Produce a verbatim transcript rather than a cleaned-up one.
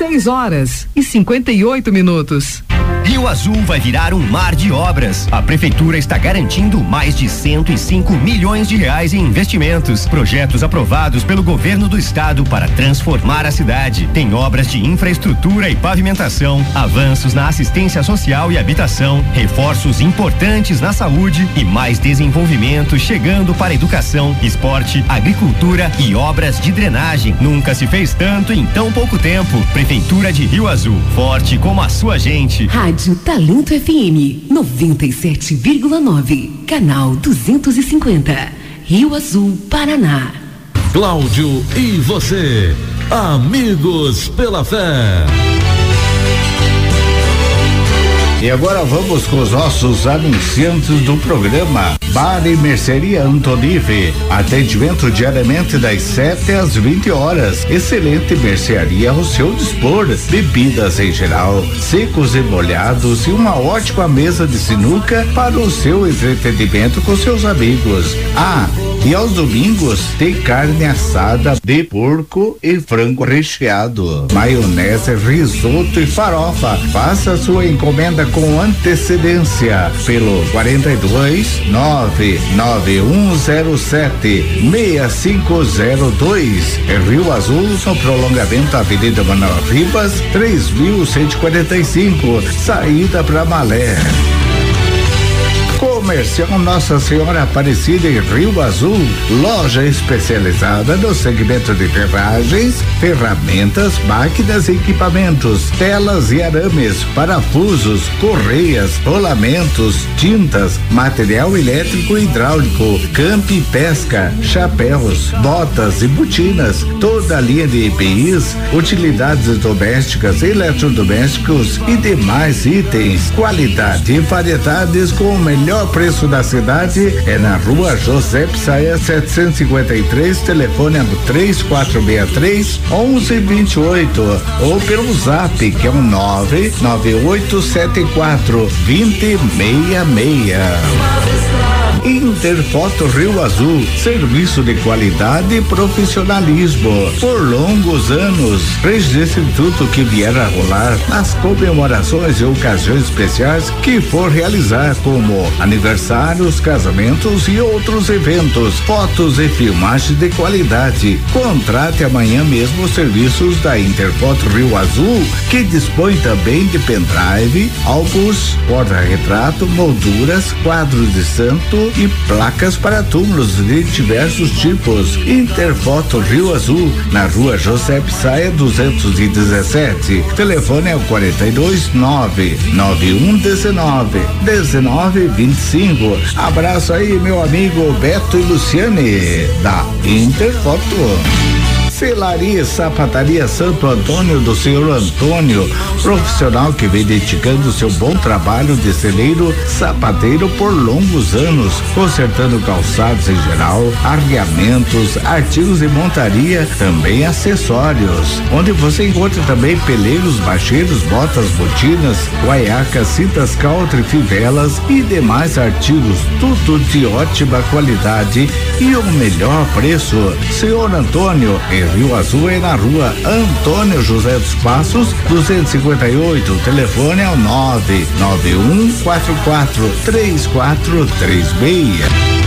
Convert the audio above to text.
seis horas e cinquenta e oito minutos. Rio Azul vai virar um mar de obras. A prefeitura está garantindo mais de cento e cinco milhões de reais em investimentos, projetos aprovados pelo governo do estado para transformar a cidade. Tem obras de infraestrutura e pavimentação, avanços na assistência social e habitação, reforços importantes na saúde e mais desenvolvimento chegando para educação, esporte, agricultura e obras de drenagem. Nunca se fez tanto em tão pouco tempo. Prefeitura de Rio Azul, forte como a sua gente. Rádio Talento F M noventa e sete vírgula nove, canal duzentos e cinquenta, Rio Azul, Paraná. Cláudio e você, amigos pela fé. E agora vamos com os nossos anunciantes do programa. Bar e Mercearia Antonive. Atendimento diariamente das sete às vinte horas. Excelente mercearia ao seu dispor. Bebidas em geral, secos e molhados e uma ótima mesa de sinuca para o seu entretenimento com seus amigos. Ah, e aos domingos tem carne assada de porco e frango recheado, maionese, risoto e farofa. Faça sua encomenda com antecedência pelo quarenta e dois, nove nove um zero sete, seis cinco zero dois. Rio Azul, no prolongamento da Avenida Manuel Ribas, três mil cento e quarenta e cinco, saída para Malé. Comercial Nossa Senhora Aparecida em Rio Azul, loja especializada no segmento de ferragens, ferramentas, máquinas e equipamentos, telas e arames, parafusos, correias, rolamentos, tintas, material elétrico e hidráulico, camp e pesca, chapéus, botas e botinas, toda a linha de E P Is, utilidades domésticas, eletrodomésticos e demais itens. Qualidade e variedades com o melhor preço da cidade é na Rua José Psaia setecentos e cinquenta e três, telefone é três quatro seis três, onze vinte e oito, ou pelo zap que é um nove nove oito sete quatro, dois zero seis seis. Interfoto Rio Azul, serviço de qualidade e profissionalismo por longos anos. Registre tudo que vier a rolar nas comemorações e ocasiões especiais que for realizar, como aniversários, casamentos e outros eventos. Fotos e filmagens de qualidade. Contrate amanhã mesmo os serviços da Interfoto Rio Azul, que dispõe também de pendrive, álbuns, porta-retrato, molduras, quadros de santo e placas para túmulos de diversos tipos. Interfoto Rio Azul, na Rua José Psaia duzentos e dezessete. Telefone é o quarenta e dois, nove nove um dezenove, dezenove vinte e cinco. Abraço aí, meu amigo Beto e Luciane, da Interfoto. Celaria e Sapataria Santo Antônio, do senhor Antônio, profissional que vem dedicando seu bom trabalho de celeiro sapateiro por longos anos, consertando calçados em geral, arreamentos, artigos de montaria, também acessórios, onde você encontra também peleiros, bacheiros, botas, botinas, guaiacas, cintas country, fivelas e demais artigos, tudo de ótima qualidade e o melhor preço. Senhor Antônio, em Rio Azul é na Rua Antônio José dos Passos, duzentos e cinquenta e oito. O telefone é o nove nove um quatro quatro três quatro três seis.